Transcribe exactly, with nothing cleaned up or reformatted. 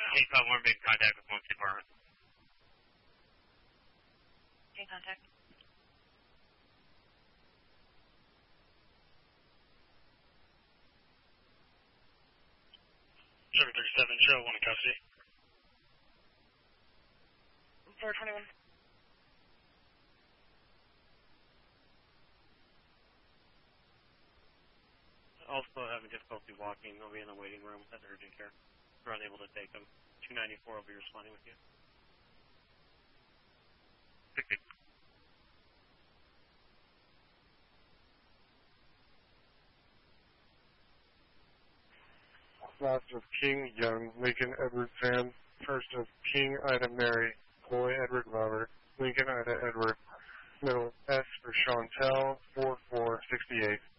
eight five one, making contact with one department. Okay, contact. seven thirty-seven, show one in custody. four twenty-one. Also having difficulty walking. They'll be in the waiting room at the urgent care. We're unable to take them. two ninety-four will be responding with you. Last of King, Young, Lincoln, Edward, Sam. First of King, Ida, Mary, Boy, Edward, Robert, Lincoln, Ida, Edward. Middle, S for Chantel, four four sixty-eight.